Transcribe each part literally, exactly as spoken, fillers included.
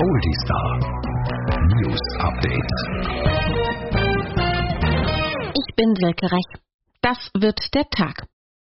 Oldie Star News Update. Ich bin Silke Rech. Das wird der Tag.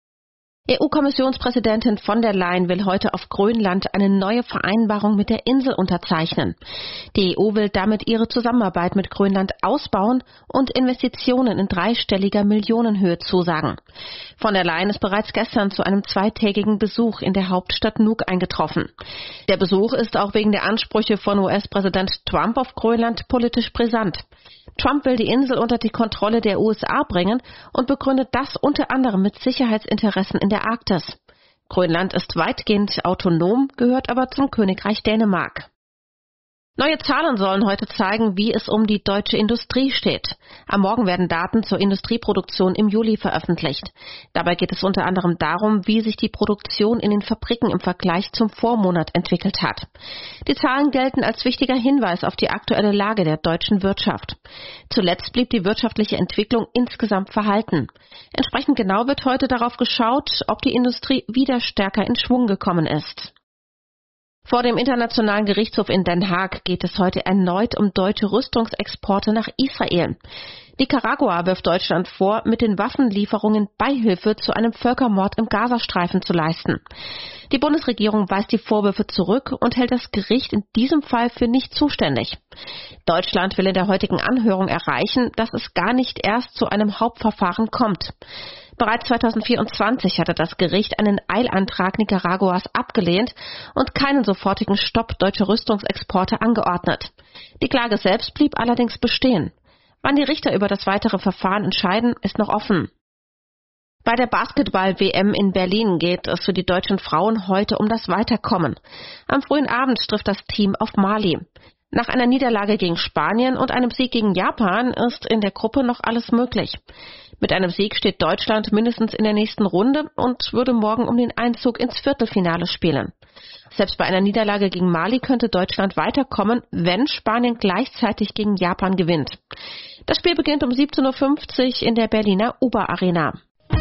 E U-Kommissionspräsidentin von der Leyen will heute auf Grönland eine neue Vereinbarung mit der Insel unterzeichnen. Die E U will damit ihre Zusammenarbeit mit Grönland ausbauen und Investitionen in dreistelliger Millionenhöhe zusagen. Von der Leyen ist bereits gestern zu einem zweitägigen Besuch in der Hauptstadt Nuuk eingetroffen. Der Besuch ist auch wegen der Ansprüche von U S-Präsident Trump auf Grönland politisch brisant. Trump will die Insel unter die Kontrolle der U S A bringen und begründet das unter anderem mit Sicherheitsinteressen in der Arktis. Grönland ist weitgehend autonom, gehört aber zum Königreich Dänemark. Neue Zahlen sollen heute zeigen, wie es um die deutsche Industrie steht. Am Morgen werden Daten zur Industrieproduktion im Juli veröffentlicht. Dabei geht es unter anderem darum, wie sich die Produktion in den Fabriken im Vergleich zum Vormonat entwickelt hat. Die Zahlen gelten als wichtiger Hinweis auf die aktuelle Lage der deutschen Wirtschaft. Zuletzt blieb die wirtschaftliche Entwicklung insgesamt verhalten. Entsprechend genau wird heute darauf geschaut, ob die Industrie wieder stärker in Schwung gekommen ist. Vor dem Internationalen Gerichtshof in Den Haag geht es heute erneut um deutsche Rüstungsexporte nach Israel. Nicaragua wirft Deutschland vor, mit den Waffenlieferungen Beihilfe zu einem Völkermord im Gazastreifen zu leisten. Die Bundesregierung weist die Vorwürfe zurück und hält das Gericht in diesem Fall für nicht zuständig. Deutschland will in der heutigen Anhörung erreichen, dass es gar nicht erst zu einem Hauptverfahren kommt. Bereits zweitausendvierundzwanzig hatte das Gericht einen Eilantrag Nicaraguas abgelehnt und keinen sofortigen Stopp deutscher Rüstungsexporte angeordnet. Die Klage selbst blieb allerdings bestehen. Wann die Richter über das weitere Verfahren entscheiden, ist noch offen. Bei der Basketball-W M in Berlin geht es für die deutschen Frauen heute um das Weiterkommen. Am frühen Abend trifft das Team auf Mali. Nach einer Niederlage gegen Spanien und einem Sieg gegen Japan ist in der Gruppe noch alles möglich. Mit einem Sieg steht Deutschland mindestens in der nächsten Runde und würde morgen um den Einzug ins Viertelfinale spielen. Selbst bei einer Niederlage gegen Mali könnte Deutschland weiterkommen, wenn Spanien gleichzeitig gegen Japan gewinnt. Das Spiel beginnt um siebzehn Uhr fünfzig in der Berliner Uber Arena.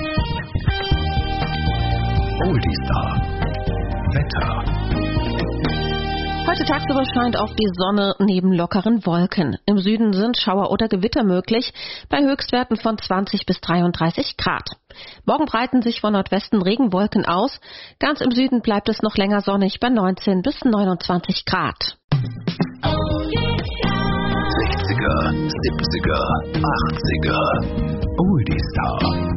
Oldie Star Wetter. Heute tagsüber scheint auf die Sonne neben lockeren Wolken. Im Süden sind Schauer oder Gewitter möglich, bei Höchstwerten von zwanzig bis dreiunddreißig Grad. Morgen breiten sich von Nordwesten Regenwolken aus. Ganz im Süden bleibt es noch länger sonnig bei neunzehn bis neunundzwanzig Grad. sechziger, siebziger, achtziger Oldie Star